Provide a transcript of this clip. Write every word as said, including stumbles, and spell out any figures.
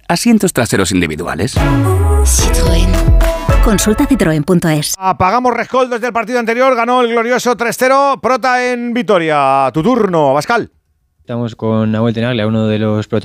asientos traseros individuales. Citroën. Consulta citroen punto es. Apagamos rescoldos desde el partido anterior, ganó el glorioso tres cero, Prota en Vitoria. Tu turno, Abascal. Estamos con Nahuel Tenaglia, uno de los protagonistas